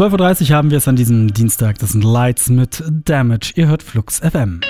12.30 Uhr haben wir es an diesem Dienstag. Das sind Lights mit Damage. Ihr hört Flux FM.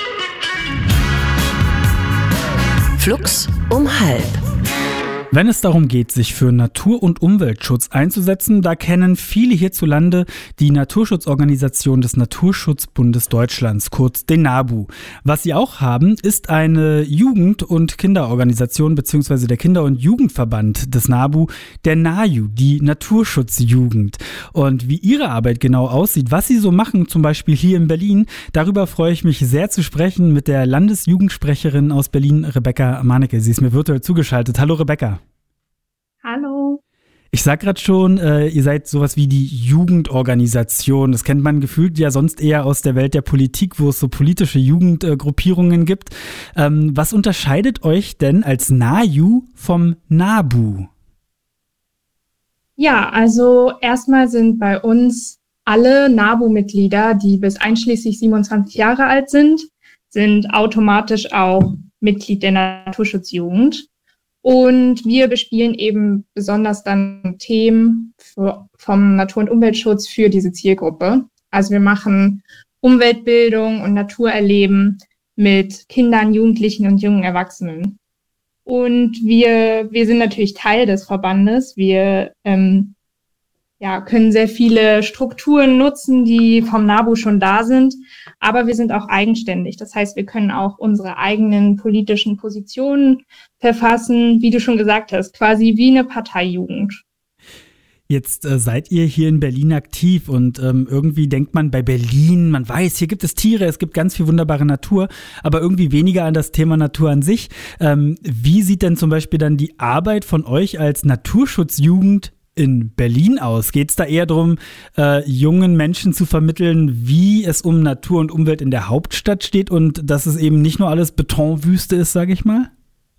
Flux um 12:30. Wenn es darum geht, sich für Natur- und Umweltschutz einzusetzen, da kennen viele hierzulande die Naturschutzorganisation des Naturschutzbundes Deutschlands, kurz den NABU. Was sie auch haben, ist eine Jugend- und Kinderorganisation bzw. der Kinder- und Jugendverband des NABU, der NAJU, die Naturschutzjugend. Und wie ihre Arbeit genau aussieht, was sie so machen, zum Beispiel hier in Berlin, darüber freue ich mich sehr zu sprechen mit der Landesjugendsprecherin aus Berlin, Rebecca Manecke. Sie ist mir virtuell zugeschaltet. Hallo Rebecca. Hallo. Ich sag gerade schon, ihr seid sowas wie die Jugendorganisation. Das kennt man gefühlt ja sonst eher aus der Welt der Politik, wo es so politische Jugendgruppierungen gibt. Was unterscheidet euch denn als NAJU vom NABU? Ja, also erstmal sind bei uns alle NABU-Mitglieder, die bis einschließlich 27 Jahre alt sind automatisch auch Mitglied der Naturschutzjugend. Und wir bespielen eben besonders dann Themen vom Natur- und Umweltschutz für diese Zielgruppe. Also wir machen Umweltbildung und Naturerleben mit Kindern, Jugendlichen und jungen Erwachsenen. Und wir sind natürlich Teil des Verbandes. Wir können sehr viele Strukturen nutzen, die vom NABU schon da sind, aber wir sind auch eigenständig. Das heißt, wir können auch unsere eigenen politischen Positionen verfassen, wie du schon gesagt hast, quasi wie eine Parteijugend. Jetzt seid ihr hier in Berlin aktiv und irgendwie denkt man bei Berlin, man weiß, hier gibt es Tiere, es gibt ganz viel wunderbare Natur, aber irgendwie weniger an das Thema Natur an sich. Wie sieht denn zum Beispiel dann die Arbeit von euch als Naturschutzjugend in Berlin aus? Geht es da eher darum, jungen Menschen zu vermitteln, wie es um Natur und Umwelt in der Hauptstadt steht und dass es eben nicht nur alles Betonwüste ist, sage ich mal?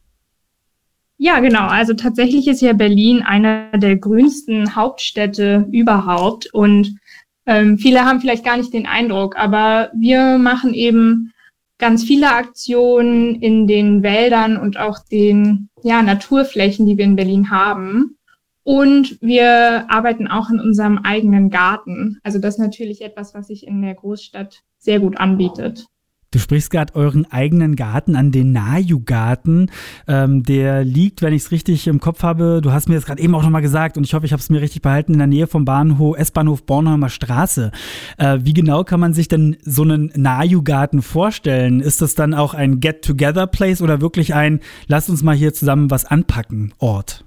Ja, genau. Also tatsächlich ist ja Berlin einer der grünsten Hauptstädte überhaupt und viele haben vielleicht gar nicht den Eindruck, aber wir machen eben ganz viele Aktionen in den Wäldern und auch den Naturflächen, die wir in Berlin haben. Und wir arbeiten auch in unserem eigenen Garten. Also das ist natürlich etwas, was sich in der Großstadt sehr gut anbietet. Du sprichst gerade euren eigenen Garten an, den NAJU-Garten. Der liegt, wenn ich es richtig im Kopf habe, du hast mir das gerade eben auch nochmal gesagt und ich hoffe, ich habe es mir richtig behalten, in der Nähe vom S-Bahnhof Bornholmer Straße. Wie genau kann man sich denn so einen NAJU-Garten vorstellen? Ist das dann auch ein Get-Together-Place oder wirklich ein Lass uns mal hier zusammen was anpacken Ort?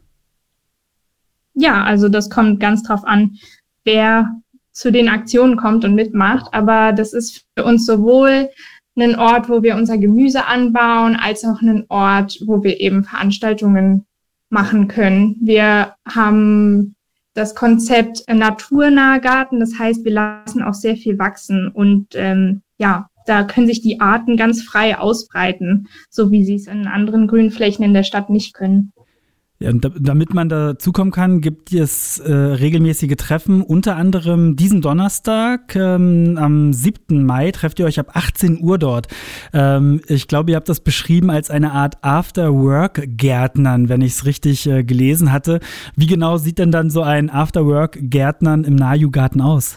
Ja, also das kommt ganz drauf an, wer zu den Aktionen kommt und mitmacht. Aber das ist für uns sowohl ein Ort, wo wir unser Gemüse anbauen, als auch ein Ort, wo wir eben Veranstaltungen machen können. Wir haben das Konzept naturnaher Garten, das heißt, wir lassen auch sehr viel wachsen und da können sich die Arten ganz frei ausbreiten, so wie sie es in anderen Grünflächen in der Stadt nicht können. Ja, und damit man dazukommen kann, gibt es regelmäßige Treffen, unter anderem diesen Donnerstag, am 7. Mai, trefft ihr euch ab 18 Uhr dort. Ich glaube, ihr habt das beschrieben als eine Art After-Work-Gärtnern, wenn ich es richtig gelesen hatte. Wie genau sieht denn dann so ein After-Work-Gärtnern im NAJU-Garten aus?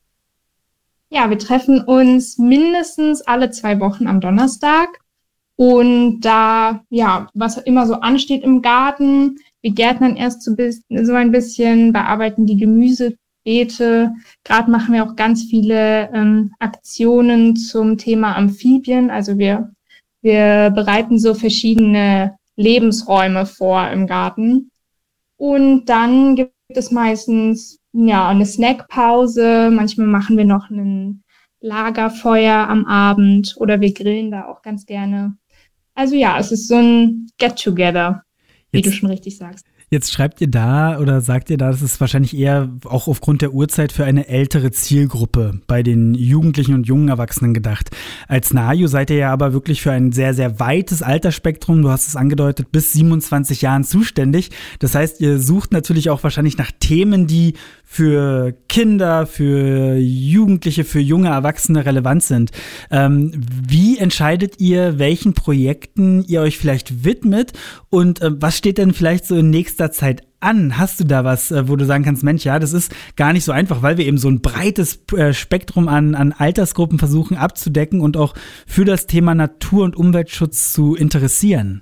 Ja, wir treffen uns mindestens alle 2 Wochen am Donnerstag. Und da, was immer so ansteht im Garten, wir gärtnern erst so ein bisschen, bearbeiten die Gemüsebeete. Gerade machen wir auch ganz viele Aktionen zum Thema Amphibien. Also wir bereiten so verschiedene Lebensräume vor im Garten. Und dann gibt es meistens eine Snackpause. Manchmal machen wir noch ein Lagerfeuer am Abend oder wir grillen da auch ganz gerne. Also es ist so ein Get-Together, wie du schon richtig sagst. Jetzt schreibt ihr da oder sagt ihr da, das ist wahrscheinlich eher auch aufgrund der Uhrzeit für eine ältere Zielgruppe bei den Jugendlichen und jungen Erwachsenen gedacht. Als NAJU seid ihr ja aber wirklich für ein sehr, sehr weites Altersspektrum, du hast es angedeutet, bis 27 Jahren zuständig. Das heißt, ihr sucht natürlich auch wahrscheinlich nach Themen, die für Kinder, für Jugendliche, für junge Erwachsene relevant sind. Wie entscheidet ihr, welchen Projekten ihr euch vielleicht widmet und was steht denn vielleicht so in nächster Zeit an? Hast du da was, wo du sagen kannst, Mensch, ja, das ist gar nicht so einfach, weil wir eben so ein breites Spektrum an Altersgruppen versuchen abzudecken und auch für das Thema Natur- und Umweltschutz zu interessieren?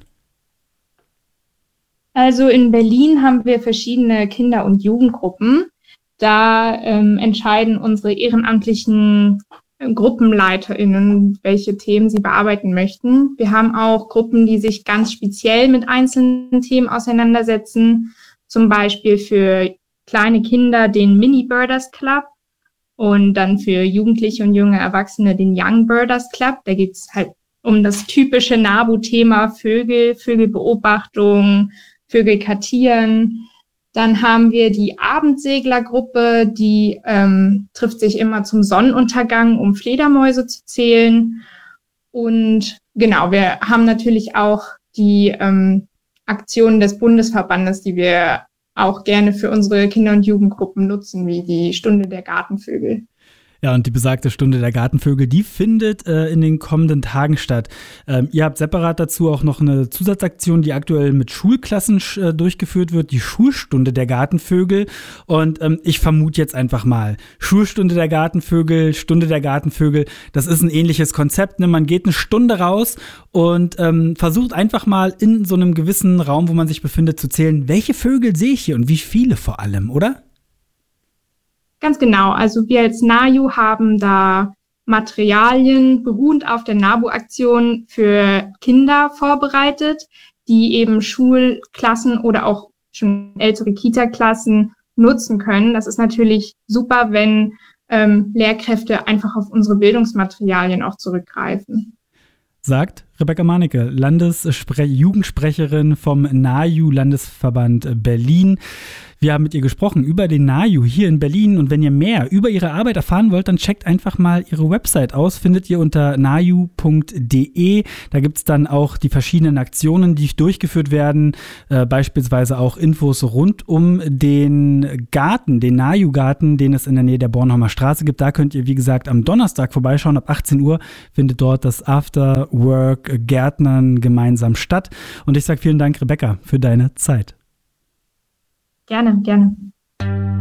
Also in Berlin haben wir verschiedene Kinder- und Jugendgruppen. Da entscheiden unsere ehrenamtlichen GruppenleiterInnen, welche Themen sie bearbeiten möchten. Wir haben auch Gruppen, die sich ganz speziell mit einzelnen Themen auseinandersetzen. Zum Beispiel für kleine Kinder den Mini Birders Club und dann für Jugendliche und junge Erwachsene den Young Birders Club. Da geht es halt um das typische NABU-Thema Vögel, Vögelbeobachtung, Vögel kartieren. Dann haben wir die Abendseglergruppe, die trifft sich immer zum Sonnenuntergang, um Fledermäuse zu zählen. Und genau, wir haben natürlich auch die Aktionen des Bundesverbandes, die wir auch gerne für unsere Kinder- und Jugendgruppen nutzen, wie die Stunde der Gartenvögel. Ja, und die besagte Stunde der Gartenvögel, die findet in den kommenden Tagen statt. Ihr habt separat dazu auch noch eine Zusatzaktion, die aktuell mit Schulklassen durchgeführt wird, die Schulstunde der Gartenvögel. Und ich vermute jetzt einfach mal, Schulstunde der Gartenvögel, Stunde der Gartenvögel, das ist ein ähnliches Konzept. Ne? Man geht eine Stunde raus und versucht einfach mal in so einem gewissen Raum, wo man sich befindet, zu zählen, welche Vögel sehe ich hier und wie viele vor allem, oder? Ganz genau. Also wir als NAJU haben da Materialien beruhend auf der NABU-Aktion für Kinder vorbereitet, die eben Schulklassen oder auch schon ältere Kita-Klassen nutzen können. Das ist natürlich super, wenn Lehrkräfte einfach auf unsere Bildungsmaterialien auch zurückgreifen. Sagt Rebecca Mahnecke, Jugendsprecherin vom NAJU Landesverband Berlin. Wir haben mit ihr gesprochen über den NAJU hier in Berlin und wenn ihr mehr über ihre Arbeit erfahren wollt, dann checkt einfach mal ihre Website aus, findet ihr unter naju.de. Da gibt es dann auch die verschiedenen Aktionen, die durchgeführt werden, beispielsweise auch Infos rund um den Garten, den NAJU-Garten, den es in der Nähe der Bornholmer Straße gibt. Da könnt ihr, wie gesagt, am Donnerstag vorbeischauen. Ab 18 Uhr findet dort das After-Work Gärtnern gemeinsam statt. Und ich sage vielen Dank, Rebecca, für deine Zeit. Gerne, gerne.